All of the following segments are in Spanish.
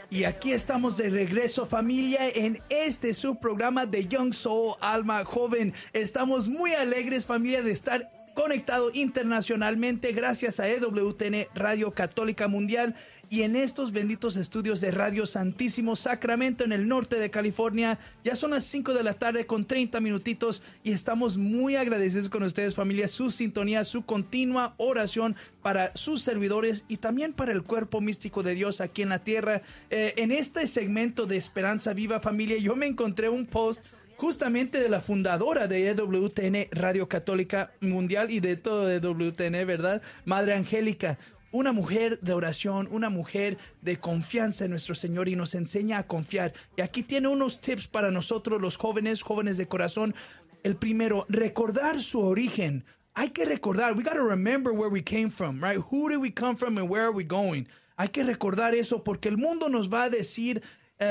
Y aquí estamos de regreso, familia, en este su programa de Young Soul, Alma Joven. Estamos muy alegres, familia, de estar conectado internacionalmente gracias a EWTN Radio Católica Mundial y en estos benditos estudios de Radio Santísimo Sacramento en el norte de California. Ya son las 5 de la tarde con 30 minutitos y estamos muy agradecidos con ustedes, familia, su sintonía, su continua oración para sus servidores y también para el cuerpo místico de Dios aquí en la tierra. En este segmento de Esperanza Viva, familia, yo me encontré un post justamente de la fundadora de EWTN Radio Católica Mundial y de todo EWTN, ¿verdad? Madre Angélica, una mujer de oración, una mujer de confianza en nuestro Señor y nos enseña a confiar. Y aquí tiene unos tips para nosotros los jóvenes de corazón. El primero, recordar su origen. Hay que recordar, we got to remember where we came from, right? Who did we come from and where are we going? Hay que recordar eso porque el mundo nos va a decir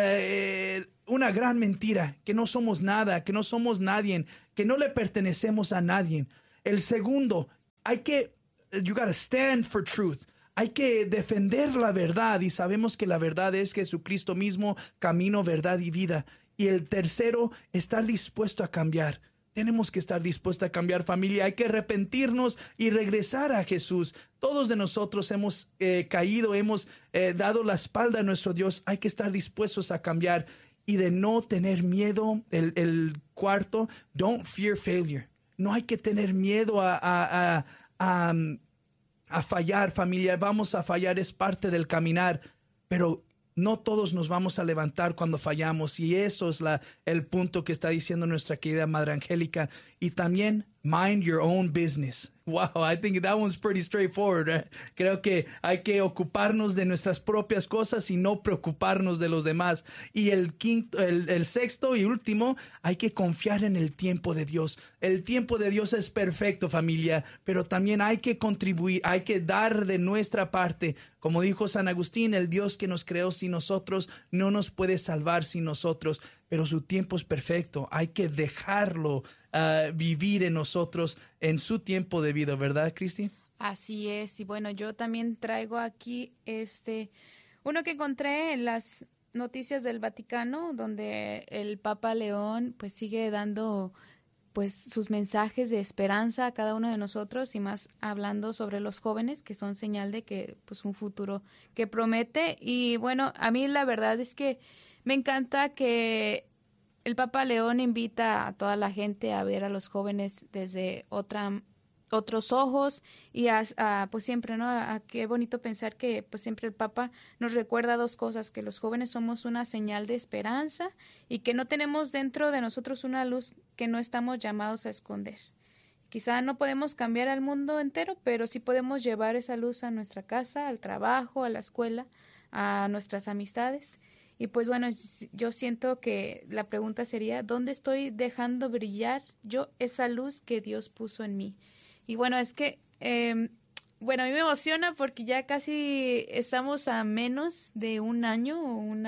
una gran mentira, que no somos nada, que no somos nadie, que no le pertenecemos a nadie. El segundo, you gotta stand for truth. Hay que defender la verdad y sabemos que la verdad es Jesucristo mismo, camino, verdad y vida. Y el tercero, estar dispuesto a cambiar. Tenemos que estar dispuestos a cambiar, familia. Hay que arrepentirnos y regresar a Jesús. Todos de nosotros hemos caído, hemos dado la espalda a nuestro Dios. Hay que estar dispuestos a cambiar y de no tener miedo. El cuarto, don't fear failure. No hay que tener miedo a fallar, familia. Vamos a fallar, es parte del caminar, pero no todos nos vamos a levantar cuando fallamos y eso es el punto que está diciendo nuestra querida Madre Angélica. Y también, mind your own business. Wow, I think that one's pretty straightforward. Right? Creo que hay que ocuparnos de nuestras propias cosas y no preocuparnos de los demás. Y el sexto y último, hay que confiar en el tiempo de Dios. El tiempo de Dios es perfecto, familia, pero también hay que contribuir, hay que dar de nuestra parte. Como dijo San Agustín, el Dios que nos creó sin nosotros no nos puede salvar sin nosotros, pero su tiempo es perfecto. Hay que dejarlo vivir en nosotros en su tiempo debido, ¿verdad, Cristi? Así es. Y bueno, yo también traigo aquí uno que encontré en las noticias del Vaticano, donde el Papa León pues sigue dando pues sus mensajes de esperanza a cada uno de nosotros y más hablando sobre los jóvenes que son señal de que pues un futuro que promete. Y bueno, a mí la verdad es que me encanta que el Papa León invita a toda la gente a ver a los jóvenes desde otros ojos y pues siempre, ¿no? Qué bonito pensar que pues siempre el Papa nos recuerda dos cosas, que los jóvenes somos una señal de esperanza y que no tenemos dentro de nosotros una luz que no estamos llamados a esconder. Quizá no podemos cambiar al mundo entero, pero sí podemos llevar esa luz a nuestra casa, al trabajo, a la escuela, a nuestras amistades. Y pues bueno, yo siento que la pregunta sería, ¿dónde estoy dejando brillar yo esa luz que Dios puso en mí? Y bueno, es que, bueno, a mí me emociona porque ya casi estamos a menos de un año,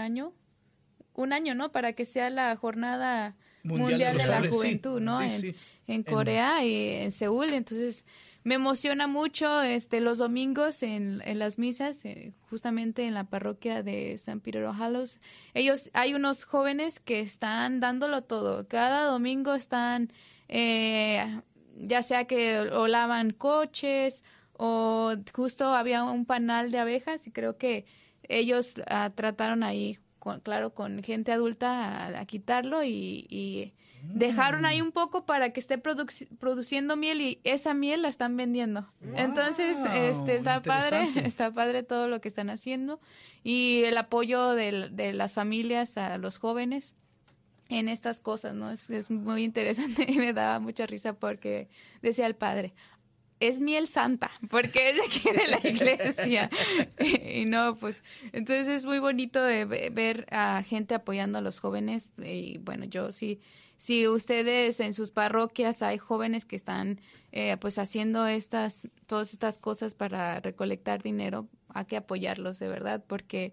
¿no? Para que sea la Jornada Mundial de la Juventud, ¿no? Sí. En Corea y en Seúl, entonces me emociona mucho los domingos en las misas, justamente en la parroquia de San Peter O'Hallows. Hay unos jóvenes que están dándolo todo. Cada domingo están, ya sea que o lavan coches o justo había un panal de abejas y creo que ellos trataron ahí, con gente adulta a quitarlo y dejaron ahí un poco para que esté produciendo miel y esa miel la están vendiendo. Wow, entonces, está padre todo lo que están haciendo y el apoyo de las familias a los jóvenes en estas cosas, ¿no? Es muy interesante y me daba mucha risa porque decía el padre, es miel santa, porque es de aquí de la iglesia. Y no, pues, entonces es muy bonito ver a gente apoyando a los jóvenes. Y bueno, yo sí, si ustedes en sus parroquias hay jóvenes que están pues haciendo todas estas cosas para recolectar dinero, hay que apoyarlos de verdad, porque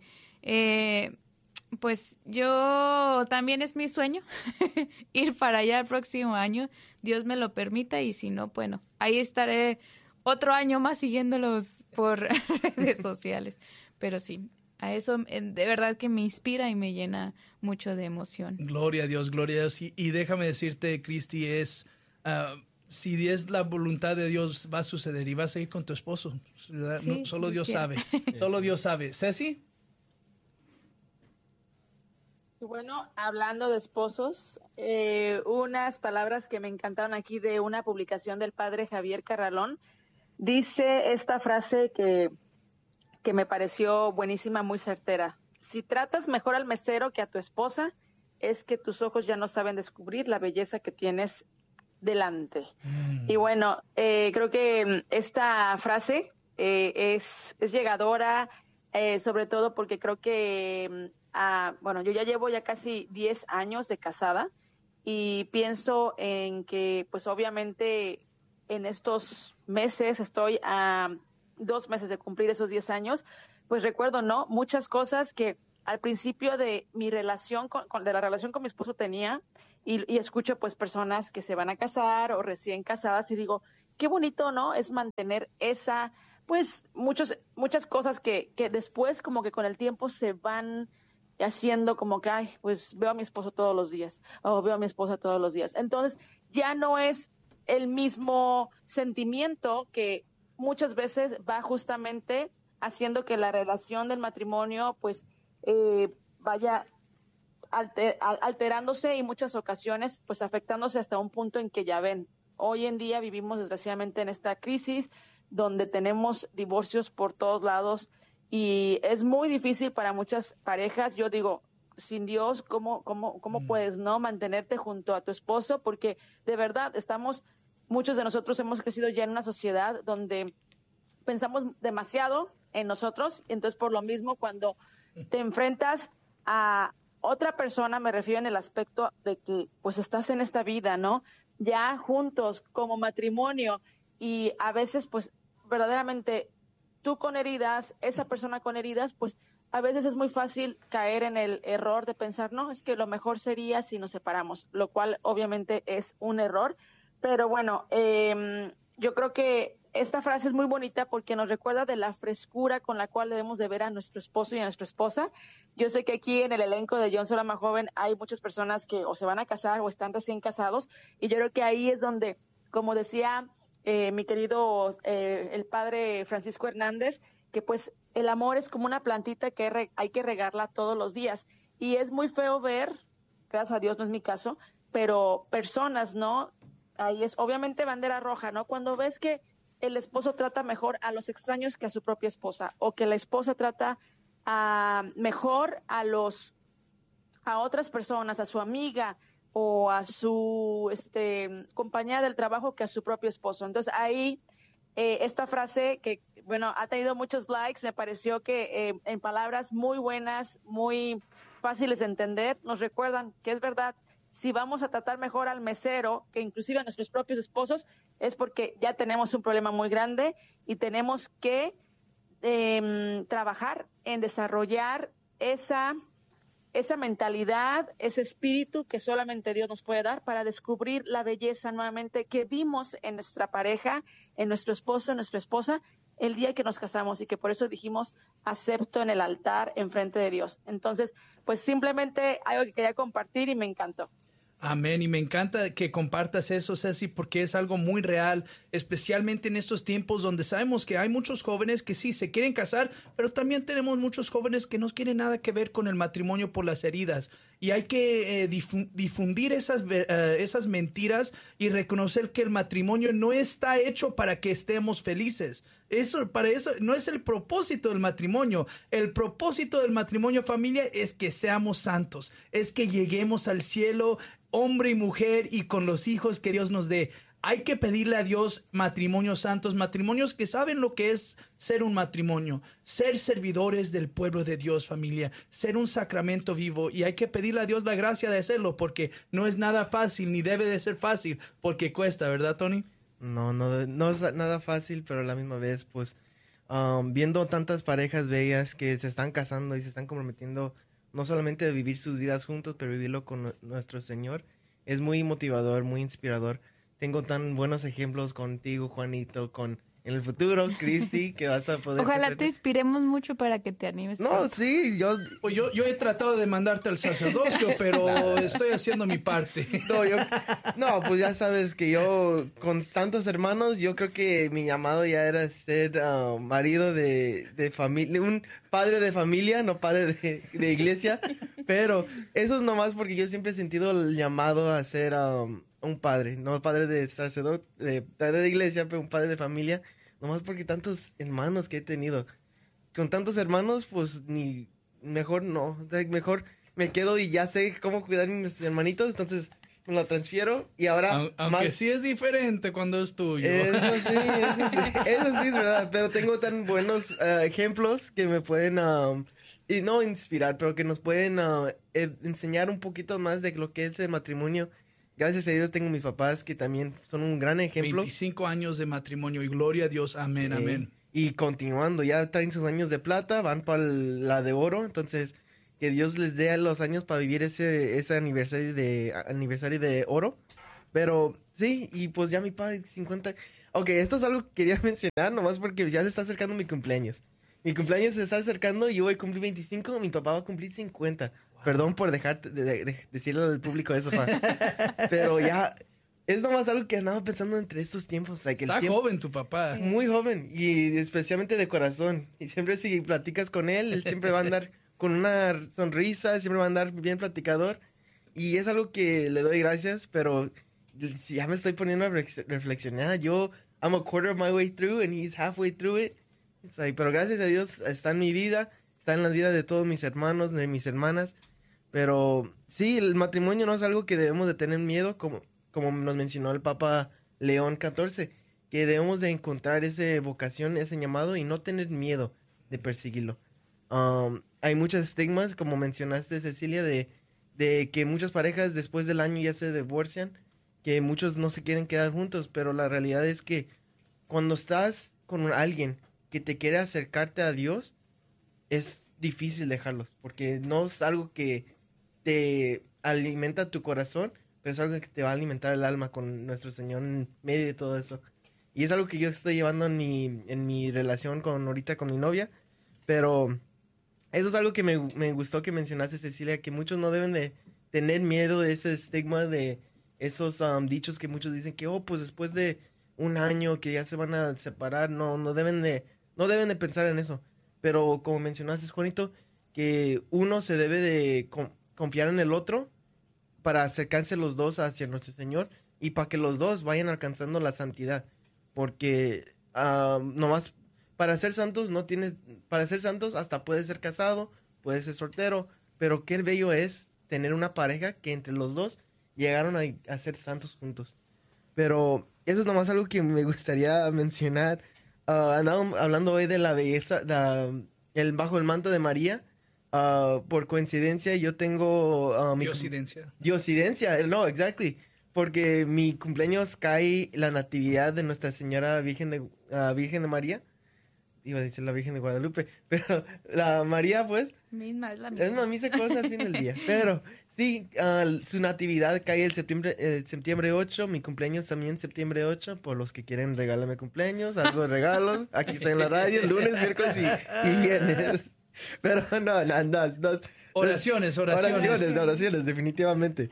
pues yo también es mi sueño ir para allá el próximo año, Dios me lo permita, y si no, bueno, ahí estaré otro año más siguiéndolos por redes sociales. Pero sí, a eso de verdad que me inspira y me llena mucho de emoción. Gloria a Dios, gloria a Dios. Y déjame decirte, Cristi, si es la voluntad de Dios, va a suceder y vas a ir con tu esposo. Sí, Solo Dios quiera. sabe. Solo Dios sabe. ¿Ceci? Bueno, hablando de esposos, unas palabras que me encantaron aquí de una publicación del padre Javier Carralón. Dice esta frase que me pareció buenísima, muy certera. Si tratas mejor al mesero que a tu esposa, es que tus ojos ya no saben descubrir la belleza que tienes delante. Y bueno, creo que esta frase es llegadora, sobre todo porque creo que, bueno, yo ya llevo ya casi 10 años de casada y pienso en que, pues obviamente en estos meses estoy a 2 meses de cumplir esos 10 años, pues recuerdo, ¿no? Muchas cosas que al principio de mi relación de la relación con mi esposo tenía y escucho pues personas que se van a casar o recién casadas y digo, qué bonito, ¿no? Es mantener esa, pues muchas cosas que después como que con el tiempo se van haciendo como que, ay, pues veo a mi esposo todos los días o veo a mi esposa todos los días. Entonces ya no es el mismo sentimiento que muchas veces va justamente haciendo que la relación del matrimonio pues vaya alterándose y muchas ocasiones pues afectándose hasta un punto en que ya ven, hoy en día vivimos desgraciadamente en esta crisis donde tenemos divorcios por todos lados y es muy difícil para muchas parejas. Yo digo, sin Dios, ¿cómo puedes no mantenerte junto a tu esposo? Porque de verdad muchos de nosotros hemos crecido ya en una sociedad donde pensamos demasiado en nosotros, entonces por lo mismo cuando te enfrentas a otra persona, me refiero en el aspecto de que pues estás en esta vida, ¿no? Ya juntos como matrimonio y a veces pues verdaderamente tú con heridas, esa persona con heridas, pues a veces es muy fácil caer en el error de pensar, no, es que lo mejor sería si nos separamos, lo cual obviamente es un error, pero bueno, yo creo que esta frase es muy bonita porque nos recuerda de la frescura con la cual debemos de ver a nuestro esposo y a nuestra esposa. Yo sé que aquí en el elenco de John Soul Alma Joven hay muchas personas que o se van a casar o están recién casados y yo creo que ahí es donde, como decía mi querido el padre Francisco Hernández, que pues el amor es como una plantita que hay que regarla todos los días y es muy feo ver, gracias a Dios no es mi caso, pero personas, ¿no? Ahí es obviamente bandera roja, ¿no? Cuando ves que el esposo trata mejor a los extraños que a su propia esposa, o que la esposa trata mejor a otras personas, a su amiga o a su compañera del trabajo que a su propio esposo. Entonces ahí esta frase que, bueno, ha tenido muchos likes, me pareció que en palabras muy buenas, muy fáciles de entender, nos recuerdan que es verdad. Si vamos a tratar mejor al mesero, que inclusive a nuestros propios esposos, es porque ya tenemos un problema muy grande y tenemos que trabajar en desarrollar esa mentalidad, ese espíritu que solamente Dios nos puede dar para descubrir la belleza nuevamente que vimos en nuestra pareja, en nuestro esposo, en nuestra esposa, el día que nos casamos y que por eso dijimos acepto en el altar en frente de Dios. Entonces, pues simplemente algo que quería compartir y me encantó. Amén, y me encanta que compartas eso, Ceci, porque es algo muy real, especialmente en estos tiempos donde sabemos que hay muchos jóvenes que sí se quieren casar, pero también tenemos muchos jóvenes que no quieren nada que ver con el matrimonio por las heridas. Y hay que difundir esas mentiras y reconocer que el matrimonio no está hecho para que estemos felices. Para eso no es el propósito del matrimonio. El propósito del matrimonio, familia, es que seamos santos, es que lleguemos al cielo, hombre y mujer, y con los hijos que Dios nos dé. Hay que pedirle a Dios matrimonios santos, matrimonios que saben lo que es ser un matrimonio, ser servidores del pueblo de Dios, familia, ser un sacramento vivo. Y hay que pedirle a Dios la gracia de hacerlo, porque no es nada fácil, ni debe de ser fácil, porque cuesta, ¿verdad, Tony? No es nada fácil, pero a la misma vez, pues, viendo tantas parejas bellas que se están casando y se están comprometiendo no solamente a vivir sus vidas juntos, pero vivirlo con nuestro Señor, es muy motivador, muy inspirador. Tengo tan buenos ejemplos contigo, Juanito, con en el futuro, Cristi, que vas a poder... Ojalá hacer- te inspiremos mucho para que te animes. No, sí, Pues yo he tratado de mandarte al sacerdocio, pero estoy haciendo mi parte. no, pues ya sabes que yo, con tantos hermanos, yo creo que mi llamado ya era ser marido de familia, un padre de familia, no padre de iglesia, pero eso es nomás porque yo siempre he sentido el llamado a ser un padre, no padre de sacerdote, padre de iglesia, pero un padre de familia, nomás porque tantos hermanos que he tenido. Con tantos hermanos, pues mejor no, mejor me quedo y ya sé cómo cuidar a mis hermanitos, entonces me lo transfiero y ahora Aunque sí es diferente cuando es tuyo. Eso sí es verdad, pero tengo tan buenos ejemplos que me pueden, y no inspirar, pero que nos pueden enseñar un poquito más de lo que es el matrimonio. Gracias a Dios tengo mis papás que también son un gran ejemplo. 25 años de matrimonio y gloria a Dios, amén, amén. Y continuando, ya traen sus años de plata, van para la de oro, entonces que Dios les dé los años para vivir ese aniversario de oro. Pero sí, y pues ya mi padre 50. Ok, esto es algo que quería mencionar nomás porque ya se está acercando mi cumpleaños. Mi cumpleaños se está acercando y yo voy a cumplir 25, mi papá va a cumplir 50. Wow. Perdón por dejar de decirle al público eso, pa. Pero ya es nomás algo que andaba pensando entre estos tiempos. O sea, que está joven tu papá. Muy joven y especialmente de corazón. Y siempre si platicas con él siempre va a andar con una sonrisa, siempre va a andar bien platicador. Y es algo que le doy gracias, pero ya me estoy poniendo a reflexionar. I'm a quarter of my way through and he's halfway through it. Pero gracias a Dios está en mi vida, está en las vidas de todos mis hermanos, de mis hermanas. Pero sí, el matrimonio no es algo que debemos de tener miedo, como nos mencionó el Papa León XIV, que debemos de encontrar esa vocación, ese llamado y no tener miedo de perseguirlo. Hay muchos estigmas, como mencionaste, Cecilia, de que muchas parejas después del año ya se divorcian, que muchos no se quieren quedar juntos, pero la realidad es que cuando estás con alguien que te quiere acercarte a Dios, es difícil dejarlos, porque no es algo que te alimenta tu corazón, pero es algo que te va a alimentar el alma con nuestro Señor en medio de todo eso. Y es algo que yo estoy llevando en mi relación ahorita con mi novia, pero eso es algo que me gustó que mencionaste, Cecilia, que muchos no deben de tener miedo de ese estigma, de esos dichos que muchos dicen que, pues después de un año que ya se van a separar, no deben de pensar en eso. Pero como mencionaste, Juanito, que uno se debe de confiar en el otro para acercarse los dos hacia nuestro Señor y para que los dos vayan alcanzando la santidad. Porque nomás para ser santos para ser santos hasta puedes ser casado, puedes ser soltero, pero qué bello es tener una pareja que entre los dos llegaron a ser santos juntos. Pero eso es nomás algo que me gustaría mencionar. Andamos hablando hoy de la belleza, bajo el manto de María. Por coincidencia, yo tengo... Diosidencia, no, exactly. Porque mi cumpleaños cae la natividad de Nuestra Señora Virgen de María. Iba a decir la Virgen de Guadalupe, pero la María, pues... Es la misma. Es la misma cosa al fin del día. Pero sí, su natividad cae el septiembre 8, mi cumpleaños también septiembre 8, por los que quieren regalarme cumpleaños, algo de regalos. Aquí estoy en la radio, lunes, miércoles y viernes. Pero no. Oraciones, definitivamente.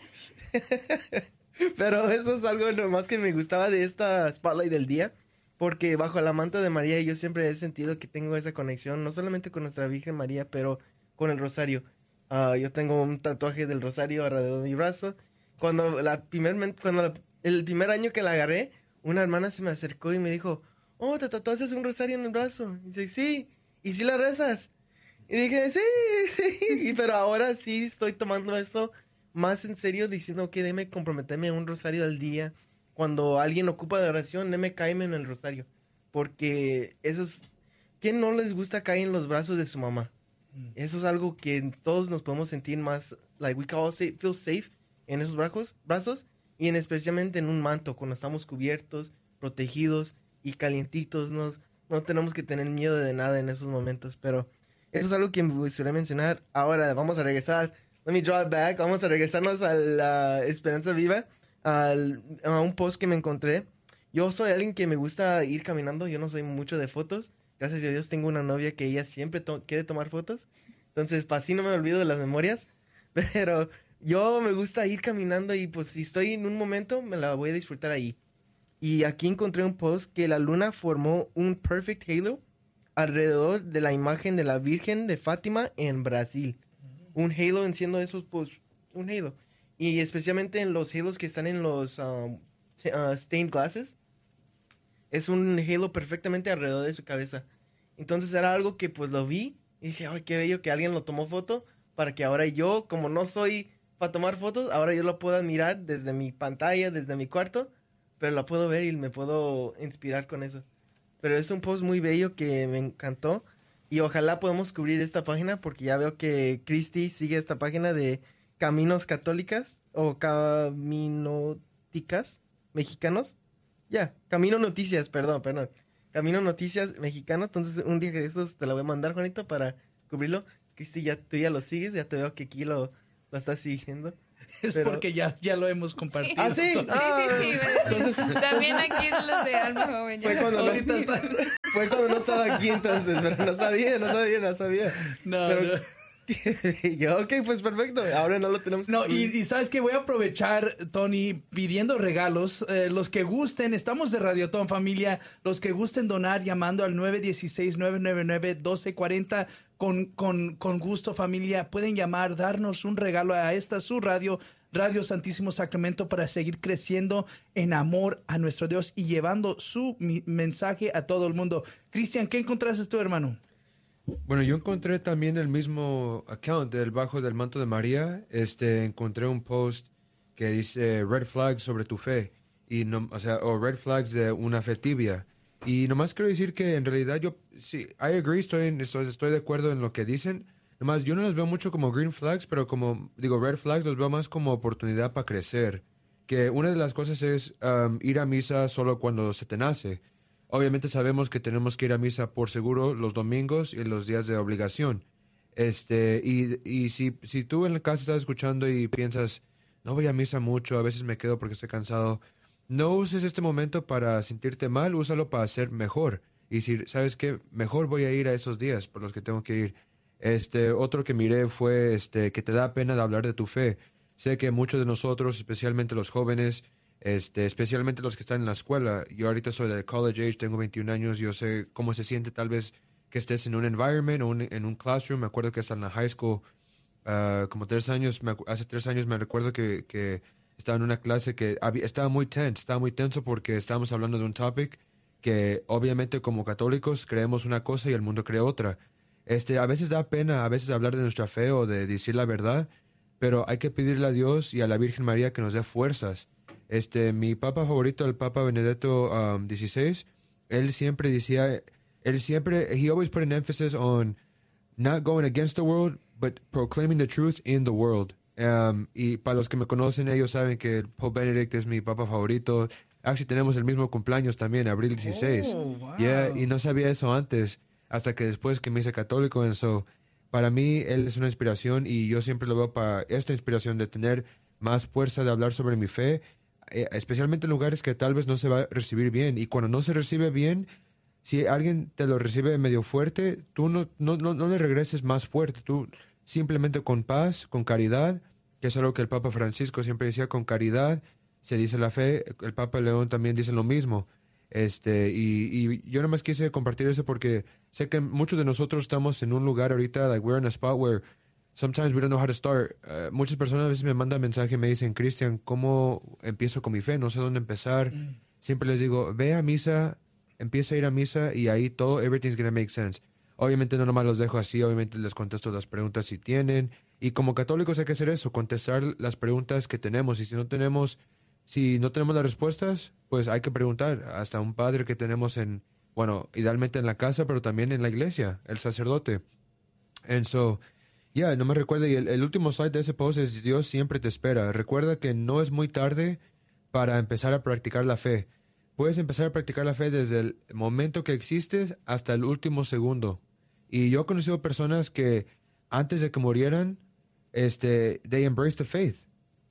Pero eso es algo nomás que me gustaba de esta Spotlight del día. Porque bajo la manta de María yo siempre he sentido que tengo esa conexión, no solamente con nuestra Virgen María, pero con el rosario. Yo tengo un tatuaje del rosario alrededor de mi brazo. Cuando el primer año que la agarré, una hermana se me acercó y me dijo, oh, ¿te tatuaste un rosario en el brazo? Y dice, sí. ¿Y si la rezas? Y dije, sí. Pero ahora sí estoy tomando esto más en serio, diciendo que déme comprometerme a un rosario al día. Cuando alguien ocupa de oración, déme caerme en el rosario. Porque eso es... ¿Quién no les gusta caer en los brazos de su mamá? Eso es algo que todos nos podemos sentir más... Like, we can all feel safe en esos brazos. Y especialmente en un manto, cuando estamos cubiertos, protegidos y calientitos. No tenemos que tener miedo de nada en esos momentos. Pero eso es algo que me gustaría mencionar. Ahora vamos a regresar. Let me draw it back. Vamos a regresarnos a la Esperanza Viva. A un post que me encontré yo soy alguien que me gusta ir caminando, yo no soy mucho de fotos. Gracias a Dios tengo una novia que ella siempre quiere tomar fotos. Entonces, pues así no me olvido de las memorias. Pero yo me gusta ir caminando y pues si estoy en un momento, me la voy a disfrutar ahí. Y aquí encontré un post que la luna formó un perfect halo alrededor de la imagen de la Virgen de Fátima en Brasil. Un halo siendo eso, pues, un halo. Y especialmente en los halos que están en los stained glasses, es un halo perfectamente alrededor de su cabeza. Entonces era algo que pues lo vi y dije, ay, qué bello que alguien lo tomó foto para que ahora yo, como no soy para tomar fotos, ahora yo lo pueda mirar desde mi pantalla, desde mi cuarto, pero lo puedo ver y me puedo inspirar con eso. Pero es un post muy bello que me encantó y ojalá podamos cubrir esta página porque ya veo que Christy sigue esta página de Caminos Católicas o Caminóticas Mexicanos. Ya, Camino Noticias, perdón. Camino Noticias Mexicanos. Entonces, un día de estos te la voy a mandar, Juanito, para cubrirlo. Cristi, tú ya lo sigues, ya te veo que aquí lo estás siguiendo. Es porque ya lo hemos compartido. Sí. ¿Ah, sí? Sí. Entonces, también aquí los de Alma Joven. Fue cuando, fue cuando no estaba aquí entonces, pero no sabía. No. Yo, ok, pues perfecto. Ahora no lo tenemos que No, y sabes que voy a aprovechar, Tony, pidiendo regalos. Los que gusten, estamos de Radiotón, familia. Los que gusten donar llamando al 916-999-1240. Con gusto, familia. Pueden llamar, darnos un regalo a esta, su radio Santísimo Sacramento, para seguir creciendo en amor a nuestro Dios y llevando su mensaje a todo el mundo. Cristian, ¿qué encontraste tú, hermano? Bueno, yo encontré también el mismo account del Bajo del Manto de María. Encontré un post que dice Red Flags sobre tu fe, o Red Flags de una fe tibia. Y nomás quiero decir que en realidad yo, sí, I agree, estoy de acuerdo en lo que dicen. Nomás yo no los veo mucho como green flags, pero Red Flags los veo más como oportunidad para crecer. Que una de las cosas es ir a misa solo cuando se te nace. Obviamente sabemos que tenemos que ir a misa por seguro los domingos y los días de obligación. Y si tú en la casa estás escuchando y piensas, no voy a misa mucho, a veces me quedo porque estoy cansado, no uses este momento para sentirte mal, úsalo para ser mejor. Y si, ¿sabes qué? Mejor voy a ir a esos días por los que tengo que ir. Otro que miré fue que te da pena de hablar de tu fe. Sé que muchos de nosotros, especialmente los jóvenes, especialmente los que están en la escuela. Yo ahorita soy de college age, tengo 21 años, yo sé cómo se siente tal vez que estés en un environment o en un classroom. Me acuerdo que hasta en la high school, como hace 3 años me recuerdo que estaba en una clase que estaba muy tenso porque estábamos hablando de un topic que obviamente como católicos creemos una cosa y el mundo cree otra. A veces da pena, a veces hablar de nuestra fe o de decir la verdad, pero hay que pedirle a Dios y a la Virgen María que nos dé fuerzas. Mi papa favorito, el Papa Benedetto XVI, he always put an emphasis on not going against the world, but proclaiming the truth in the world. Y para los que me conocen, ellos saben que el Pope Benedict es mi papa favorito. Actually, tenemos el mismo cumpleaños también, abril 16. Oh, wow. Yeah, y no sabía eso antes, hasta que después que me hice católico. Para mí, él es una inspiración y yo siempre lo veo para esta inspiración de tener más fuerza de hablar sobre mi fe, especialmente en lugares que tal vez no se va a recibir bien. Y cuando no se recibe bien, si alguien te lo recibe medio fuerte, tú no le regreses más fuerte. Tú simplemente con paz, con caridad, que es algo que el Papa Francisco siempre decía, con caridad se dice la fe. El Papa León también dice lo mismo. Y yo nomás quise compartir eso porque sé que muchos de nosotros estamos en un lugar ahorita, like we're in a spot where sometimes we don't know how to start. Muchas personas a veces me mandan mensaje y me dicen, Cristian, ¿cómo empiezo con mi fe? No sé dónde empezar. Siempre les digo, ve a misa, empieza a ir a misa y ahí everything's gonna make sense. Obviamente no nomás los dejo así, obviamente les contesto las preguntas si tienen. Y como católicos hay que hacer eso, contestar las preguntas que tenemos. Y si no tenemos las respuestas, pues hay que preguntar. Hasta un padre que tenemos idealmente en la casa, pero también en la iglesia, el sacerdote. No me recuerdo. Y el último slide de ese post es Dios siempre te espera. Recuerda que no es muy tarde para empezar a practicar la fe. Puedes empezar a practicar la fe desde el momento que existes hasta el último segundo. Y yo he conocido personas que antes de que murieran, they embraced the faith.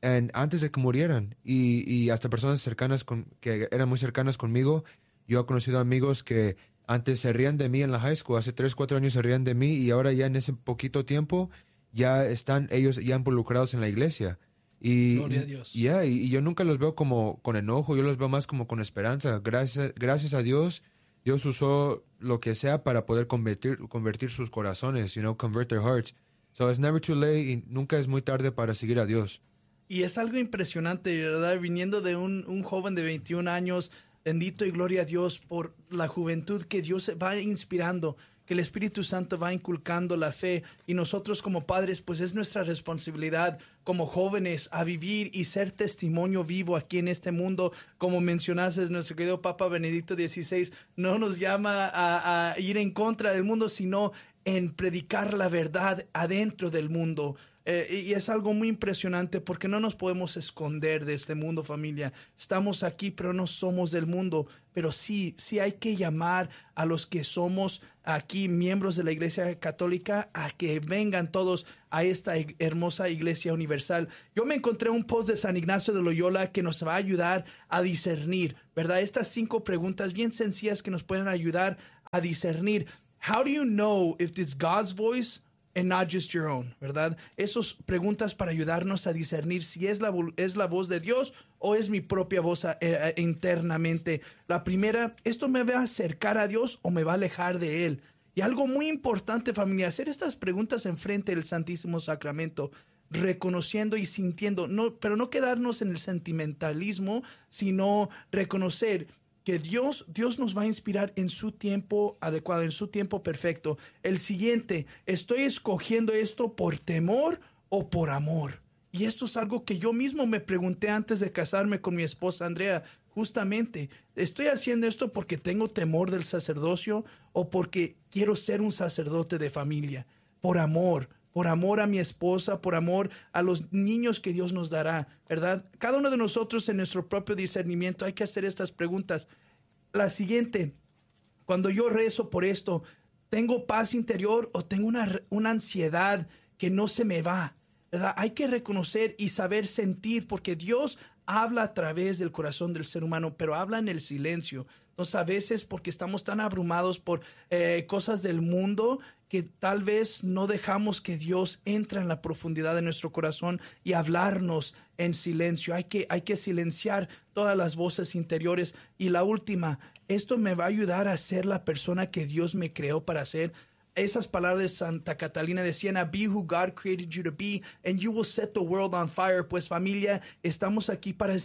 antes de que murieran. Y hasta personas cercanas que eran muy cercanas conmigo. Yo he conocido amigos que antes se rían de mí en la high school, hace 3, 4 años se rían de mí y ahora ya en ese poquito tiempo ya están ellos ya involucrados en la iglesia. Y, Gloria a Dios. Y yo nunca los veo como con enojo, yo los veo más como con esperanza. Gracias a Dios, Dios usó lo que sea para poder convertir sus corazones, convert their hearts. So it's never too late y nunca es muy tarde para seguir a Dios. Y es algo impresionante, ¿verdad? Viniendo de un joven de 21 años, bendito y gloria a Dios por la juventud que Dios va inspirando, que el Espíritu Santo va inculcando la fe. Y nosotros como padres, pues es nuestra responsabilidad como jóvenes a vivir y ser testimonio vivo aquí en este mundo. Como mencionaste, nuestro querido Papa Benedicto XVI no nos llama a ir en contra del mundo, sino en predicar la verdad adentro del mundo. Y es algo muy impresionante porque no nos podemos esconder de este mundo, familia. Estamos aquí, pero no somos del mundo. Pero sí hay que llamar a los que somos aquí miembros de la Iglesia Católica a que vengan todos a esta hermosa Iglesia Universal. Yo me encontré un post de San Ignacio de Loyola que nos va a ayudar a discernir, ¿verdad? Estas 5 preguntas bien sencillas que nos pueden ayudar a discernir. How do you know if it's God's voice and not just your own, ¿verdad? Esas preguntas para ayudarnos a discernir si es la voz de Dios o es mi propia voz internamente. La primera, ¿esto me va a acercar a Dios o me va a alejar de Él? Y algo muy importante, familia, hacer estas preguntas enfrente del Santísimo Sacramento, reconociendo y sintiendo, pero no quedarnos en el sentimentalismo, sino reconocer que Dios nos va a inspirar en su tiempo adecuado, en su tiempo perfecto. El siguiente, ¿estoy escogiendo esto por temor o por amor? Y esto es algo que yo mismo me pregunté antes de casarme con mi esposa Andrea. Justamente, ¿estoy haciendo esto porque tengo temor del sacerdocio o porque quiero ser un sacerdote de familia? Por amor a mi esposa, por amor a los niños que Dios nos dará, ¿verdad? Cada uno de nosotros en nuestro propio discernimiento hay que hacer estas preguntas. La siguiente, cuando yo rezo por esto, ¿tengo paz interior o tengo una ansiedad que no se me va? ¿Verdad? Hay que reconocer y saber sentir, porque Dios habla a través del corazón del ser humano, pero habla en el silencio. Entonces, a veces porque estamos tan abrumados por cosas del mundo que tal vez no dejamos que Dios entre en la profundidad de nuestro corazón y hablarnos en silencio. Hay que silenciar todas las voces interiores. Y la última, esto me va a ayudar a ser la persona que Dios me creó para ser. Esas palabras de Santa Catalina de Siena, be who God created you to be, and you will set the world on fire. Pues familia, estamos aquí para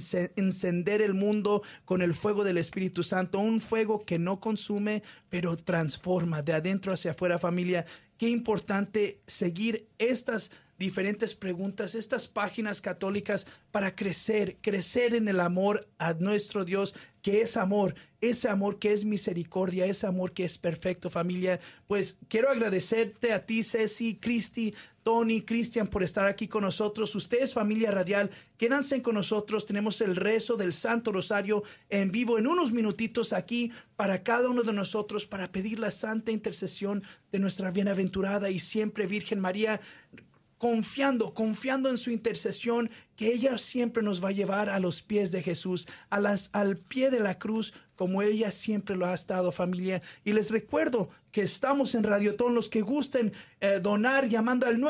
encender el mundo con el fuego del Espíritu Santo, un fuego que no consume, pero transforma de adentro hacia afuera, familia. Qué importante seguir estas diferentes preguntas, estas páginas católicas para crecer en el amor a nuestro Dios, que es amor, ese amor que es misericordia, ese amor que es perfecto, familia. Pues quiero agradecerte a ti, Ceci, Cristi, Tony, Cristian, por estar aquí con nosotros. Ustedes, familia radial, quédense con nosotros. Tenemos el rezo del Santo Rosario en vivo en unos minutitos aquí para cada uno de nosotros, para pedir la santa intercesión de nuestra bienaventurada y siempre Virgen María, confiando en su intercesión, que ella siempre nos va a llevar a los pies de Jesús, al pie de la cruz, como ella siempre lo ha estado, familia. Y les recuerdo que estamos en Radiotón. Los que gusten donar llamando al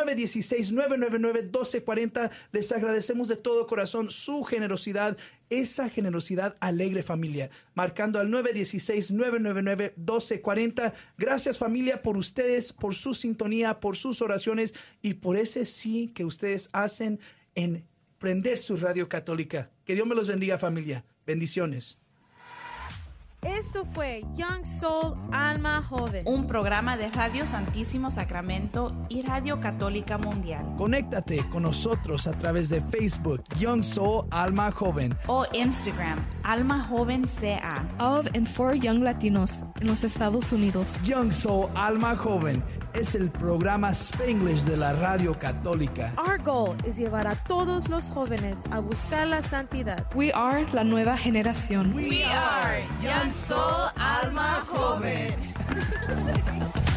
916-999-1240, les agradecemos de todo corazón su generosidad, esa generosidad alegre, familia, marcando al 916-999-1240. Gracias, familia, por ustedes, por su sintonía, por sus oraciones y por ese sí que ustedes hacen en prender su radio católica. Que Dios me los bendiga, familia. Bendiciones. Esto fue Young Soul Alma Joven, un programa de Radio Santísimo Sacramento y Radio Católica Mundial. Conéctate con nosotros a través de Facebook, Young Soul Alma Joven, o Instagram, Alma Joven CA. Of and for Young Latinos en los Estados Unidos. Young Soul Alma Joven es el programa Spanglish de la Radio Católica. Our goal es llevar a todos los jóvenes a buscar la santidad. We are la nueva generación. We are Young Soul Alma Joven.